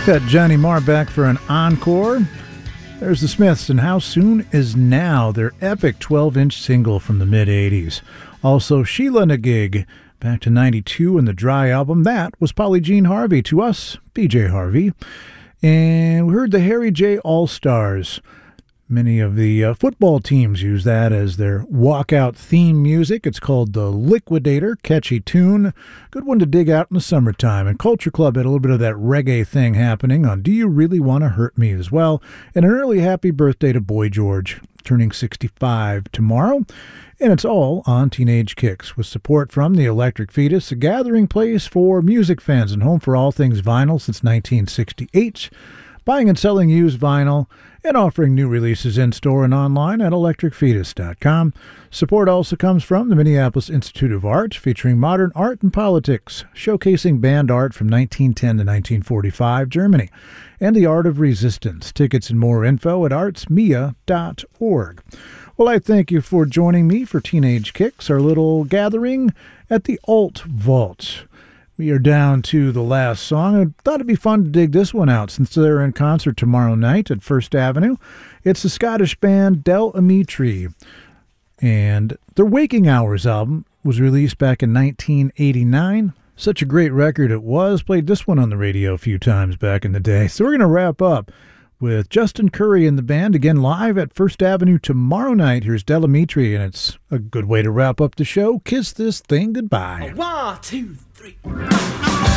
Got Johnny Marr back for an encore. There's the Smiths, and How Soon Is Now, their epic 12-inch single from the mid-'80s. Also, Sheila and a Gig, back to 92 in the Dry album. That was Polly Jean Harvey, to us, BJ Harvey. And we heard the Harry J. All-Stars. Many of the football teams use that as their walkout theme music. It's called The Liquidator. Catchy tune. Good one to dig out in the summertime. And Culture Club had a little bit of that reggae thing happening on Do You Really Want to Hurt Me as well. And an early happy birthday to Boy George, turning 65 tomorrow. And it's all on Teenage Kicks, with support from the Electric Fetus, a gathering place for music fans and home for all things vinyl since 1968. Buying and selling used vinyl, and offering new releases in-store and online at electricfetus.com. Support also comes from the Minneapolis Institute of Art, featuring modern art and politics, showcasing band art from 1910 to 1945, Germany, and the Art of Resistance. Tickets and more info at artsmia.org. Well, I thank you for joining me for Teenage Kicks, our little gathering at the Alt Vault. We are down to the last song. I thought it'd be fun to dig this one out since they're in concert tomorrow night at First Avenue. It's the Scottish band Del Amitri, and their Waking Hours album was released back in 1989. Such a great record it was. Played this one on the radio a few times back in the day. So we're going to wrap up with Justin Curry and the band, again live at First Avenue tomorrow night. Here's Del Amitri, and it's a good way to wrap up the show. Kiss this thing goodbye. 1, 2, 3.